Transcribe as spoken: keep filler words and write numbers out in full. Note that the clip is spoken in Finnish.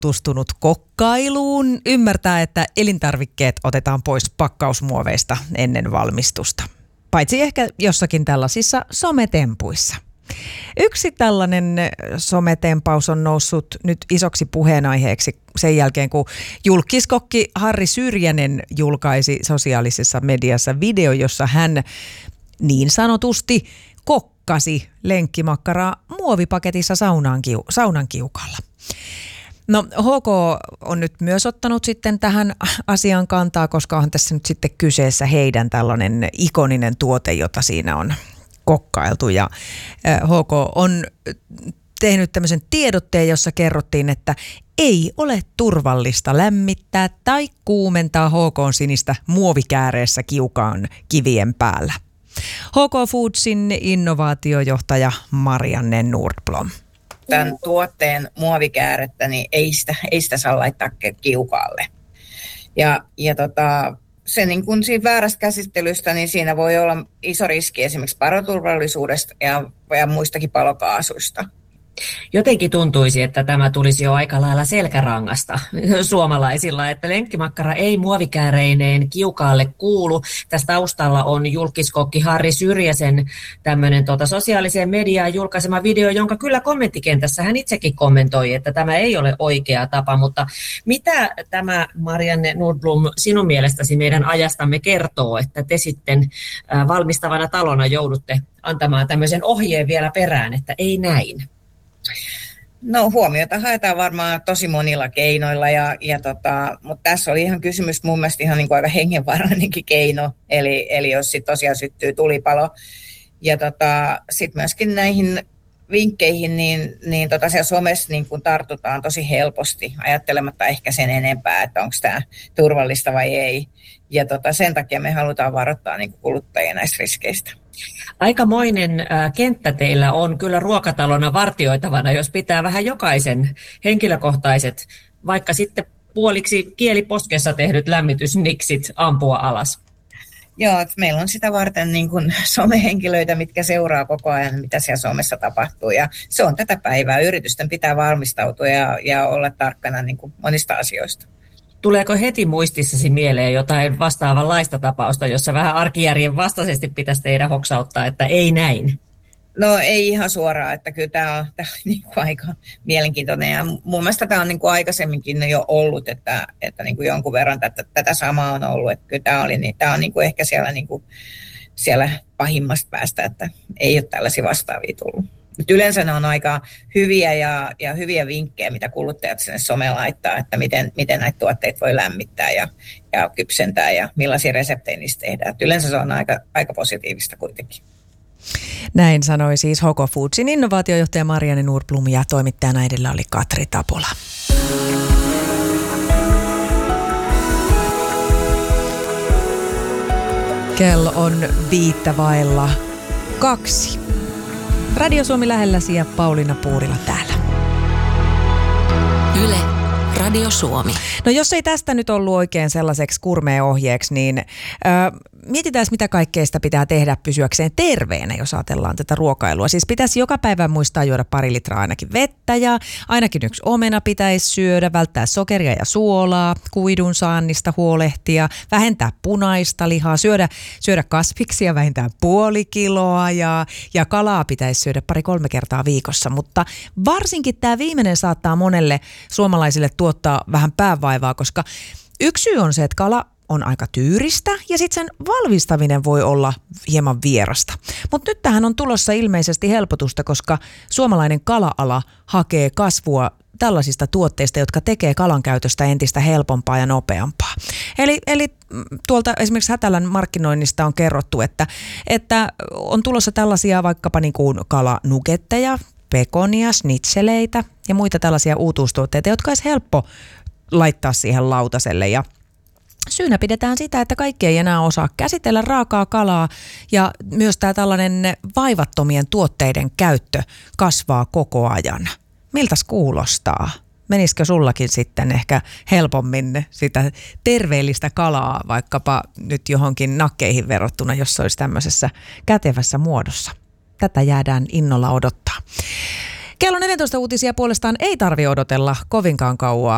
tutustunut kokkailuun, ymmärtää, että elintarvikkeet otetaan pois pakkausmuoveista ennen valmistusta. Paitsi ehkä jossakin tällaisissa sometempuissa. Yksi tällainen sometempaus on noussut nyt isoksi puheenaiheeksi sen jälkeen, kun julkiskokki Harri Syrjänen julkaisi sosiaalisessa mediassa video, jossa hän niin sanotusti kokkasi lenkkimakkaraa muovipaketissa saunan, kiu- saunan kiukalla. No H K on nyt myös ottanut sitten tähän asiaan kantaa, koska on tässä nyt sitten kyseessä heidän tällainen ikoninen tuote, jota siinä on kokkailtu. Ja H K on tehnyt tämmöisen tiedotteen, jossa kerrottiin, että ei ole turvallista lämmittää tai kuumentaa H K:n sinistä muovikääreessä kiukaan kivien päällä. H K Foodsin innovaatiojohtaja Marianne Nordblom. Tämän tuotteen muovikäärettä, niin ei sitä, ei sitä saa laittaa kiukaalle. Ja, ja tota, se niin kun siinä väärästä käsittelystä, niin siinä voi olla iso riski esimerkiksi paloturvallisuudesta ja, ja muistakin palokaasuista. Jotenkin tuntuisi, että tämä tulisi jo aika lailla selkärangasta suomalaisilla, että lenkkimakkara ei muovikääreineen kiukaalle kuulu. Tässä taustalla on julkiskokki Harri Syrjäsen tämmöinen tota, sosiaaliseen mediaan julkaisema video, jonka kyllä kommenttikentässä hän itsekin kommentoi, että tämä ei ole oikea tapa. Mutta mitä tämä, Marianne Nordblom, sinun mielestäsi meidän ajastamme kertoo, että te sitten äh, valmistavana talona joudutte antamaan tämmöisen ohjeen vielä perään, että ei näin? No huomiota haetaan varmaan tosi monilla keinoilla, ja, ja tota, mutta tässä oli ihan kysymys mun mielestä ihan niin kuin aika hengenvaarallinenkin keino, eli, eli jos sitten tosiaan syttyy tulipalo. Ja tota, sitten myöskin näihin vinkkeihin, niin, niin tota siellä somessa niin kun tartutaan tosi helposti, ajattelematta ehkä sen enempää, että onko tämä turvallista vai ei. Ja tota, sen takia me halutaan varoittaa niin kuin kuluttajia näistä riskeistä. Aikamoinen äh, kenttä teillä on kyllä ruokatalona vartioitavana, jos pitää vähän jokaisen henkilökohtaiset, vaikka sitten puoliksi kieliposkessa tehdyt lämmitysniksit ampua alas. Joo, meillä on sitä varten niin kuin somehenkilöitä, mitkä seuraa koko ajan, mitä siellä somessa tapahtuu. Ja se on tätä päivää. Yritysten pitää valmistautua ja, ja olla tarkkana niin kuin monista asioista. Tuleeko heti muistissasi mieleen jotain vastaavanlaista tapausta, jossa vähän arkijärjen vastaisesti pitäisi tehdä hoksauttaa, että ei näin? No ei ihan suoraan, että kyllä tämä on, tämä on niin kuin aika mielenkiintoinen. Ja mun mielestä tämä on niin kuin aikaisemminkin jo ollut, että, että niin kuin jonkun verran tätä, tätä samaa on ollut. Että kyllä tämä, oli, niin, tämä on niin kuin ehkä siellä, niin kuin, siellä pahimmasta päästä, että ei ole tällaisia vastaavia tullut. Mutta yleensä ne on aika hyviä ja, ja hyviä vinkkejä, mitä kuluttajat sinne someen laittaa, että miten, miten näitä tuotteita voi lämmittää ja, ja kypsentää ja millaisia reseptejä niistä tehdään. Et yleensä se on aika, aika positiivista kuitenkin. Näin sanoi siis H K Foodsin innovaatiojohtaja Marianne Nordblom ja toimittajana edellä oli Katri Tapola. Kello on viittä vailla kaksi. Radio Suomi lähelläsi ja Pauliina Puurila täällä. Yle, Radio Suomi. No jos ei tästä nyt ollut oikein sellaiseksi kurmea-ohjeeksi, niin äh, mietitään, mitä kaikkea sitä pitää tehdä pysyäkseen terveenä, jos ajatellaan tätä ruokailua. Siis pitäisi joka päivä muistaa juoda pari litraa ainakin vettä ja ainakin yksi omena pitäisi syödä, välttää sokeria ja suolaa, kuidun saannista huolehtia, vähentää punaista lihaa, syödä, syödä kasviksia vähintään puoli kiloa ja, ja kalaa pitäisi syödä pari-kolme kertaa viikossa. Mutta varsinkin tämä viimeinen saattaa monelle suomalaisille tuottaa vähän päävaivaa, koska yksi syy on se, että kala on aika tyyristä ja sitten sen valmistaminen voi olla hieman vierasta. Mutta nyt tähän on tulossa ilmeisesti helpotusta, koska suomalainen kala-ala hakee kasvua tällaisista tuotteista, jotka tekee kalan käytöstä entistä helpompaa ja nopeampaa. Eli, eli tuolta esimerkiksi Hätälän markkinoinnista on kerrottu, että, että on tulossa tällaisia vaikkapa niin kuin kalanugetteja, pekonia, snitseleitä ja muita tällaisia uutuustuotteita, jotka olisi helppo laittaa siihen lautaselle. Ja syynä pidetään sitä, että kaikki ei enää osaa käsitellä raakaa kalaa ja myös tämä tällainen vaivattomien tuotteiden käyttö kasvaa koko ajan. Miltäs kuulostaa? Menisikö sullakin sitten ehkä helpommin sitä terveellistä kalaa vaikkapa nyt johonkin nakkeihin verrattuna, jos se olisi tämmöisessä kätevässä muodossa? Tätä jäädään innolla odottaa. Kello neljätoista uutisia puolestaan ei tarvitse odotella kovinkaan kauaa.